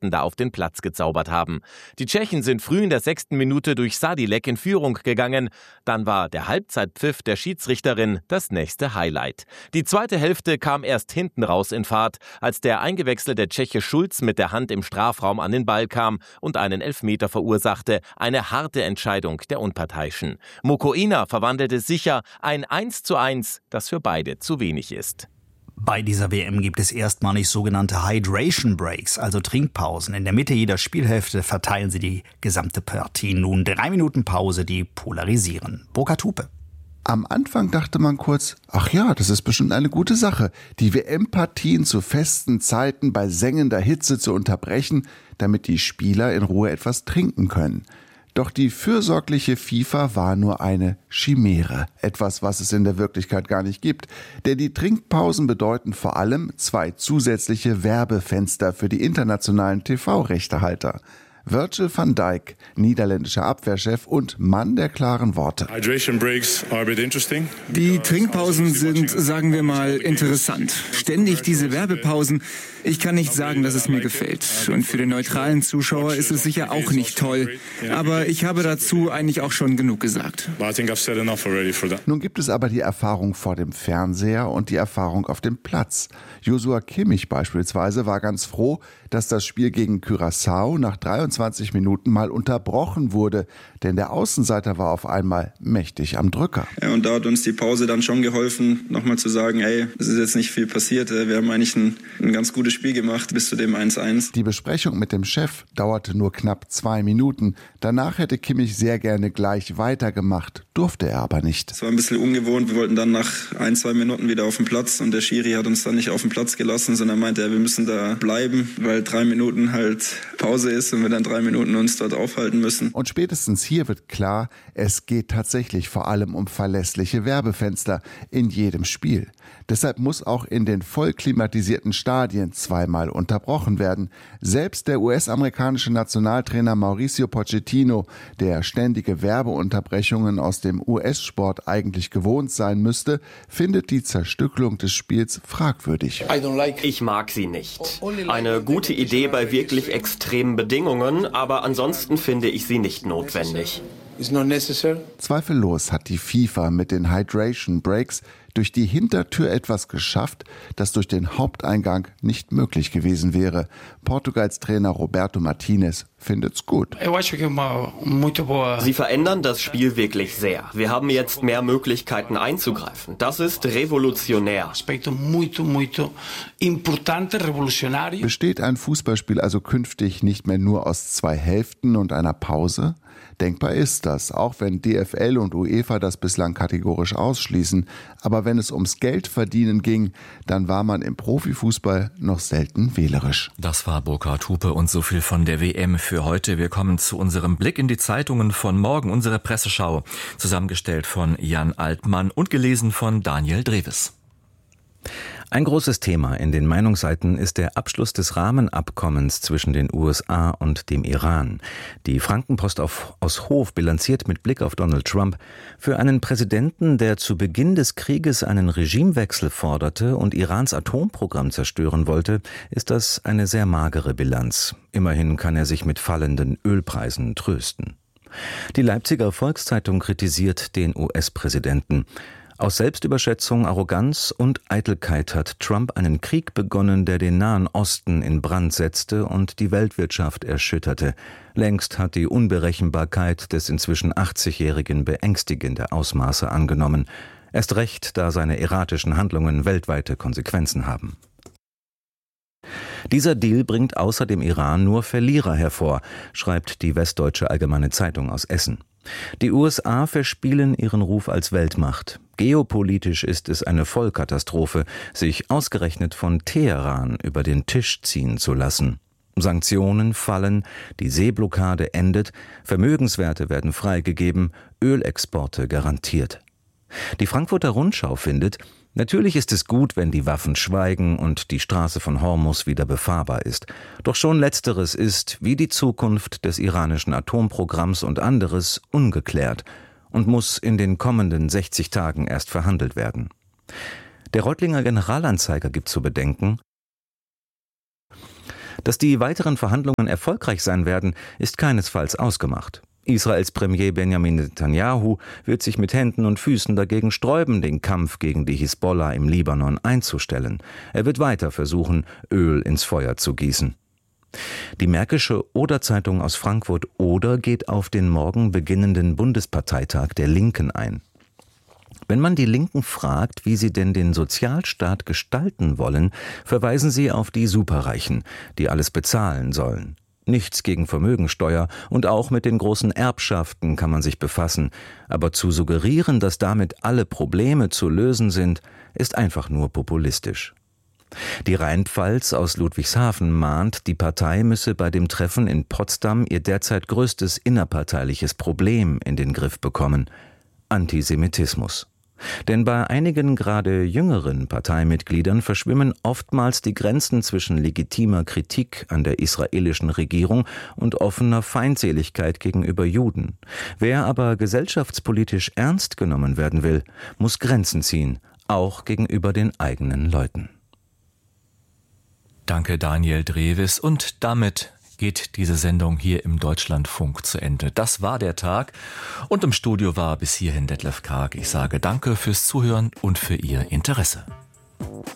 Experten da auf den Platz gezaubert haben. Die Tschechen sind früh in der 6. Minute durch Sadilek in Führung gegangen. Dann war der Halbzeitpfiff der Schiedsrichterin das nächste Highlight. Die zweite Hälfte kam erst hinten raus in Fahrt, als der eingewechselte Tscheche Schulz mit der Hand im Strafraum an den Ball kam und einen Elfmeter verursachte. Eine harte Entscheidung der Unparteiischen. Mokoena verwandelte sicher ein 1:1, das für beide zu wenig ist. Bei dieser WM gibt es erstmalig sogenannte Hydration Breaks, also Trinkpausen. In der Mitte jeder Spielhälfte verteilen sie die gesamte Partie. Nun 3 Minuten Pause, die polarisieren. Burkhard Hupe. Am Anfang dachte man kurz, ach ja, das ist bestimmt eine gute Sache, die WM-Partien zu festen Zeiten bei sengender Hitze zu unterbrechen, damit die Spieler in Ruhe etwas trinken können. Doch die fürsorgliche FIFA war nur eine Chimäre, etwas, was es in der Wirklichkeit gar nicht gibt. Denn die Trinkpausen bedeuten vor allem 2 zusätzliche Werbefenster für die internationalen TV-Rechtehalter. Virgil van Dijk, niederländischer Abwehrchef und Mann der klaren Worte. Die Trinkpausen sind, sagen wir mal, interessant. Ständig diese Werbepausen. Ich kann nicht sagen, dass es mir gefällt. Und für den neutralen Zuschauer ist es sicher auch nicht toll. Aber ich habe dazu eigentlich auch schon genug gesagt. Nun gibt es aber die Erfahrung vor dem Fernseher und die Erfahrung auf dem Platz. Joshua Kimmich beispielsweise war ganz froh, dass das Spiel gegen Curaçao nach 23 Minuten mal unterbrochen wurde, denn der Außenseiter war auf einmal mächtig am Drücker. Ja, und da hat uns die Pause dann schon geholfen, nochmal zu sagen, ey, es ist jetzt nicht viel passiert, wir haben eigentlich ein ganz gutes Spiel gemacht bis zu dem 1:1. Die Besprechung mit dem Chef dauerte nur knapp 2 Minuten. Danach hätte Kimmich sehr gerne gleich weitergemacht, durfte er aber nicht. Es war ein bisschen ungewohnt, wir wollten dann nach 1-2 Minuten wieder auf den Platz und der Schiri hat uns dann nicht auf den Platz gelassen, sondern meinte, wir müssen da bleiben, weil 3 Minuten halt Pause ist und wir dann 3 Minuten uns dort aufhalten müssen. Und spätestens hier wird klar, es geht tatsächlich vor allem um verlässliche Werbefenster in jedem Spiel. Deshalb muss auch in den voll klimatisierten Stadien zweimal unterbrochen werden. Selbst der US-amerikanische Nationaltrainer Mauricio Pochettino, der ständige Werbeunterbrechungen aus dem US-Sport eigentlich gewohnt sein müsste, findet die Zerstückelung des Spiels fragwürdig. Ich mag sie nicht. Eine gute Idee bei wirklich extremen Bedingungen, aber ansonsten finde ich sie nicht notwendig. Zweifellos hat die FIFA mit den Hydration Breaks durch die Hintertür etwas geschafft, das durch den Haupteingang nicht möglich gewesen wäre. Portugals Trainer Roberto Martinez findet's gut. Sie verändern das Spiel wirklich sehr. Wir haben jetzt mehr Möglichkeiten einzugreifen. Das ist revolutionär. Besteht ein Fußballspiel also künftig nicht mehr nur aus 2 Hälften und einer Pause? Denkbar ist das, auch wenn DFL und UEFA das bislang kategorisch ausschließen. Aber wenn es ums Geldverdienen ging, dann war man im Profifußball noch selten wählerisch. Das war Burkhard Hupe und so viel von der WM für heute. Wir kommen zu unserem Blick in die Zeitungen von morgen, unsere Presseschau, zusammengestellt von Jan Altmann und gelesen von Daniel Dreves. Ein großes Thema in den Meinungsseiten ist der Abschluss des Rahmenabkommens zwischen den USA und dem Iran. Die Frankenpost aus Hof bilanziert mit Blick auf Donald Trump: Für einen Präsidenten, der zu Beginn des Krieges einen Regimewechsel forderte und Irans Atomprogramm zerstören wollte, ist das eine sehr magere Bilanz. Immerhin kann er sich mit fallenden Ölpreisen trösten. Die Leipziger Volkszeitung kritisiert den US-Präsidenten. Aus Selbstüberschätzung, Arroganz und Eitelkeit hat Trump einen Krieg begonnen, der den Nahen Osten in Brand setzte und die Weltwirtschaft erschütterte. Längst hat die Unberechenbarkeit des inzwischen 80-Jährigen beängstigende Ausmaße angenommen. Erst recht, da seine erratischen Handlungen weltweite Konsequenzen haben. Dieser Deal bringt außer dem Iran nur Verlierer hervor, schreibt die Westdeutsche Allgemeine Zeitung aus Essen. Die USA verspielen ihren Ruf als Weltmacht. Geopolitisch ist es eine Vollkatastrophe, sich ausgerechnet von Teheran über den Tisch ziehen zu lassen. Sanktionen fallen, die Seeblockade endet, Vermögenswerte werden freigegeben, Ölexporte garantiert. Die Frankfurter Rundschau findet: Natürlich ist es gut, wenn die Waffen schweigen und die Straße von Hormuz wieder befahrbar ist. Doch schon Letzteres ist, wie die Zukunft des iranischen Atomprogramms und anderes, ungeklärt und muss in den kommenden 60 Tagen erst verhandelt werden. Der Reutlinger Generalanzeiger gibt zu bedenken: Dass die weiteren Verhandlungen erfolgreich sein werden, ist keinesfalls ausgemacht. Israels Premier Benjamin Netanyahu wird sich mit Händen und Füßen dagegen sträuben, den Kampf gegen die Hisbollah im Libanon einzustellen. Er wird weiter versuchen, Öl ins Feuer zu gießen. Die Märkische Oder-Zeitung aus Frankfurt Oder geht auf den morgen beginnenden Bundesparteitag der Linken ein. Wenn man die Linken fragt, wie sie denn den Sozialstaat gestalten wollen, verweisen sie auf die Superreichen, die alles bezahlen sollen. Nichts gegen Vermögensteuer und auch mit den großen Erbschaften kann man sich befassen. Aber zu suggerieren, dass damit alle Probleme zu lösen sind, ist einfach nur populistisch. Die Rheinpfalz aus Ludwigshafen mahnt, die Partei müsse bei dem Treffen in Potsdam ihr derzeit größtes innerparteiliches Problem in den Griff bekommen: Antisemitismus. Denn bei einigen gerade jüngeren Parteimitgliedern verschwimmen oftmals die Grenzen zwischen legitimer Kritik an der israelischen Regierung und offener Feindseligkeit gegenüber Juden. Wer aber gesellschaftspolitisch ernst genommen werden will, muss Grenzen ziehen, auch gegenüber den eigenen Leuten. Danke, Daniel Drewes. Und damit geht diese Sendung hier im Deutschlandfunk zu Ende. Das war der Tag und im Studio war bis hierhin Detlef Karg. Ich sage danke fürs Zuhören und für Ihr Interesse.